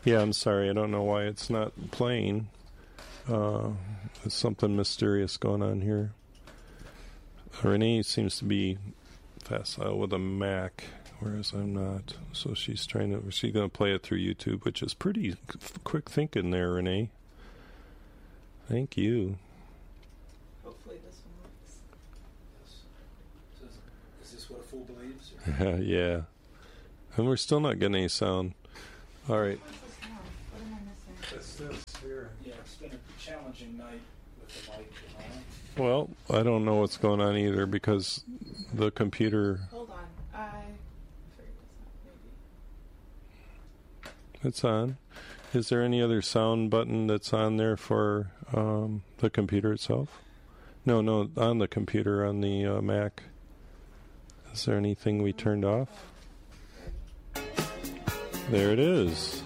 Yeah, I'm sorry. I don't know why it's not playing. There's something mysterious going on here. Renee seems to be facile with a Mac, whereas I'm not. So she's going to play it through YouTube, which is pretty quick thinking there, Renee. Thank you. Hopefully this one works. Yes. Is this what a fool believes? Yeah. And we're still not getting any sound. All right. What's the sound? What am I missing? It's this here. Yeah, it's been a challenging night with the mic and Well, I don't know what's going on either because the computer... Hold on. I figured this out, maybe. It's on. Is there any other sound button that's on there for the computer itself? No, on the computer, on the Mac. Is there anything we turned off? There it is.